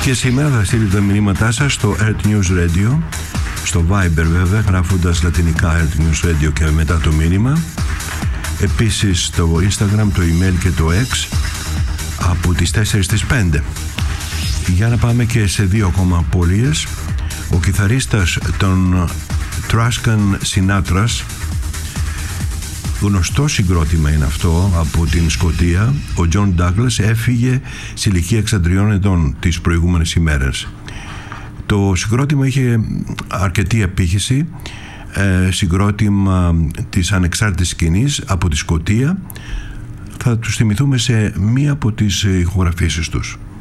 Και σήμερα θα στείλετε τα μηνύματά σας στο Earth News Radio, στο Viber βέβαια, γράφοντας λατινικά Earth News Radio και μετά το μήνυμα. Επίσης το Instagram, το email και το X από τις 4 στις 5. Για να πάμε και σε δύο ακόμα απώλειες. Ο κιθαρίστας των Trascan Sinatras, γνωστό συγκρότημα είναι αυτό από την Σκωτία, ο John Douglas έφυγε σε ηλικία 63 ετών τις προηγούμενες ημέρες. Το συγκρότημα είχε αρκετή απήχηση, συγκρότημα της ανεξάρτητης σκηνής από τη Σκωτία. Θα τους θυμηθούμε σε μία από τις ηχογραφήσεις τους.